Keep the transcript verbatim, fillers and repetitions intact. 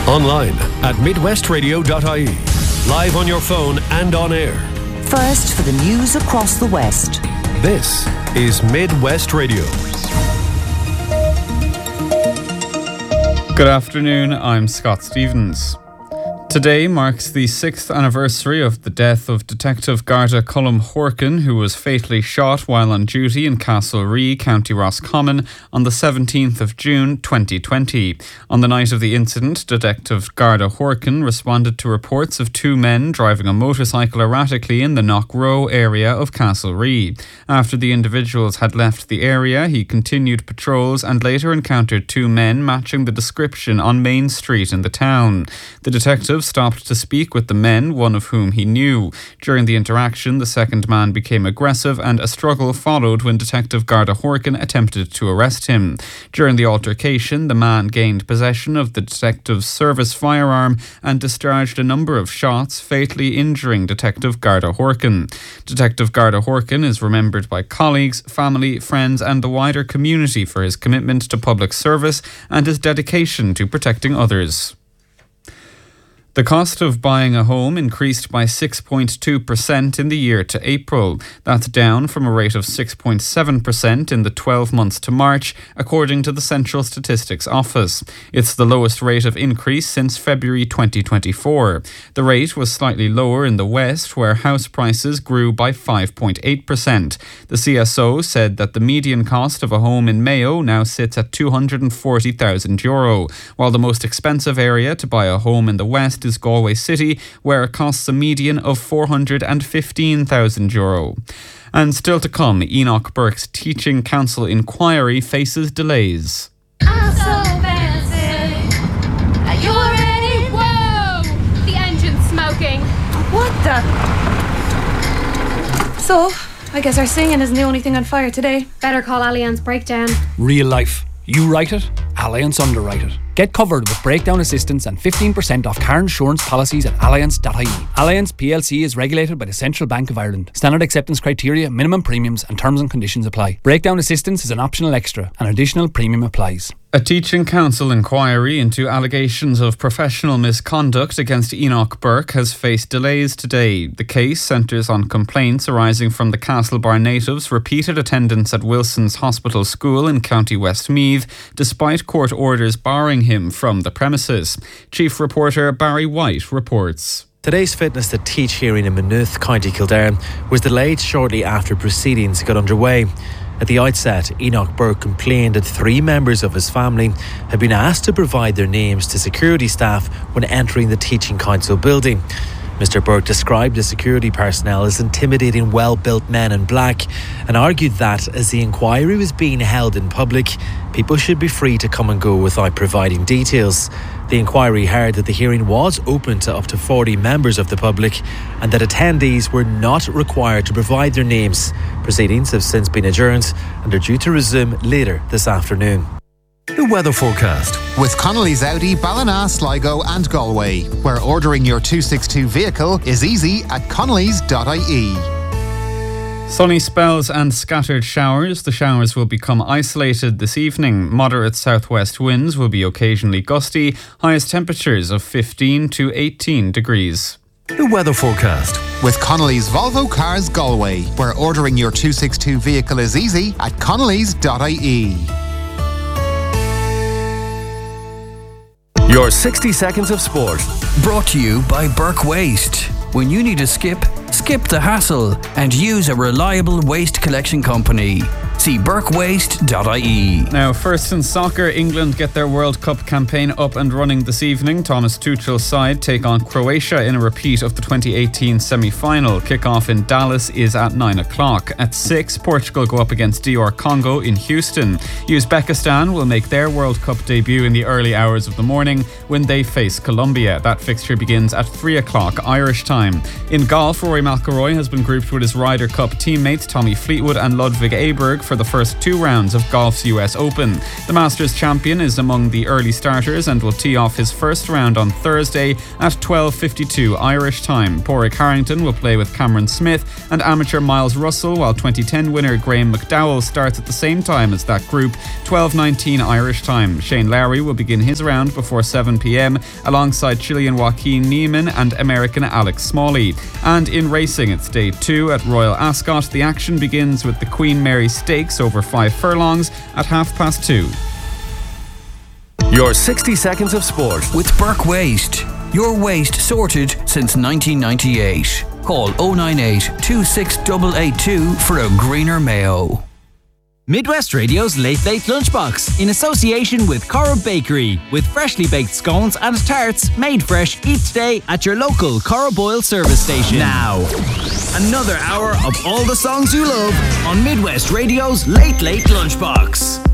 Online at midwest radio dot I E. Live on your phone and on air. First for the news across the West. This is Midwest Radio. Good afternoon, I'm Scott Stevens. Today marks the sixth anniversary of the death of Detective Garda Colm Horkin, who was fatally shot while on duty in Castlerea, County Roscommon, on the seventeenth of June twenty twenty. On the night of the incident, Detective Garda Horkin responded to reports of two men driving a motorcycle erratically in the Knockrow area of Castlerea. After the individuals had left the area, he continued patrols and later encountered two men matching the description on Main Street in the town. The detective stopped to speak with the men, one of whom he knew. During the interaction, the second man became aggressive and a struggle followed when Detective Garda Horkin attempted to arrest him. During the altercation, the man gained possession of the detective's service firearm and discharged a number of shots, fatally injuring Detective Garda Horkin. Detective Garda Horkin is remembered by colleagues, family, friends and the wider community for his commitment to public service and his dedication to protecting others. The cost of buying a home increased by six point two percent in the year to April. That's down from a rate of six point seven percent in the twelve months to March, according to the Central Statistics Office. It's the lowest rate of increase since February twenty twenty-four. The rate was slightly lower in the West, where house prices grew by five point eight percent. The C S O said that the median cost of a home in Mayo now sits at two hundred forty thousand euro, while the most expensive area to buy a home in the West is Galway City, where it costs a median of four hundred fifteen thousand euro. And still to come, Enoch Burke's Teaching Council inquiry faces delays. I'm so fancy. Are you ready? Whoa! The engine's smoking. What the? So, I guess our singing isn't the only thing on fire today. Better call Allianz Breakdown. Real life. You write it, Allianz underwrite it. Get covered with breakdown assistance and fifteen percent off car insurance policies at allianz dot I E. Allianz P L C is regulated by the Central Bank of Ireland. Standard acceptance criteria, minimum premiums and terms and conditions apply. Breakdown assistance is an optional extra. An additional premium applies. A Teaching Council inquiry into allegations of professional misconduct against Enoch Burke has faced delays today. The case centres on complaints arising from the Castlebar natives' repeated attendance at Wilson's Hospital School in County Westmeath, despite court orders barring him from the premises. Chief Reporter Barry White reports. Today's Fitness to Teach hearing in Maynooth, County Kildare, was delayed shortly after proceedings got underway. At the outset, Enoch Burke complained that three members of his family had been asked to provide their names to security staff when entering the Teaching Council building. Mister Burke described the security personnel as intimidating well-built men in black and argued that, as the inquiry was being held in public, people should be free to come and go without providing details. The inquiry heard that the hearing was open to up to forty members of the public and that attendees were not required to provide their names. Proceedings have since been adjourned and are due to resume later this afternoon. The weather forecast with Connolly's Audi, Ballina, Sligo and Galway, where ordering your two sixty-two vehicle is easy at connellys dot I E. Sunny spells and scattered showers. The showers will become isolated this evening. Moderate southwest winds will be occasionally gusty. Highest temperatures of fifteen to eighteen degrees. The weather forecast with Connolly's Volvo Cars Galway, where ordering your two sixty-two vehicle is easy at connellys dot I E. Your sixty seconds of sport. Brought to you by Burke Waste. When you need to skip, skip the hassle and use a reliable waste collection company. See burke waste dot I E. Now, first in soccer, England get their World Cup campaign up and running this evening. Thomas Tuchel's side take on Croatia in a repeat of the twenty eighteen semi-final. Kickoff in Dallas is at nine o'clock. At six, Portugal go up against D R Congo in Houston. Uzbekistan will make their World Cup debut in the early hours of the morning when they face Colombia. That fixture begins at three o'clock Irish time. In golf, Rory McIlroy has been grouped with his Ryder Cup teammates Tommy Fleetwood and Ludwig Aberg for the first two rounds of golf's U S Open. The Masters champion is among the early starters and will tee off his first round on Thursday at twelve fifty-two Irish time. Pádraig Harrington will play with Cameron Smith and amateur Miles Russell, while twenty ten winner Graham McDowell starts at the same time as that group, twelve nineteen Irish time. Shane Lowry will begin his round before seven p.m. alongside Chilean Joaquin Niemann and American Alex Smalley. And in racing, it's day two at Royal Ascot. The action begins with the Queen Mary Stakes over five furlongs at half past two. Your sixty seconds of sport with Burke Waste. Your waste sorted since nineteen ninety-eight. Call oh nine eight, two six eight eight two for a greener Mayo. Midwest Radio's Late Late Lunchbox in association with Corrib Bakery, with freshly baked scones and tarts made fresh each day at your local Corrib Oil service station. Now, another hour of all the songs you love on Midwest Radio's Late Late Lunchbox.